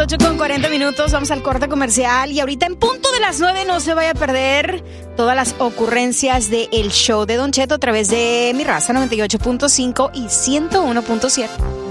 8:40, vamos al corte comercial y ahorita en punto de las 9 no se vaya a perder todas las ocurrencias del show de Don Cheto a través de Mi Raza 98.5 y 101.7.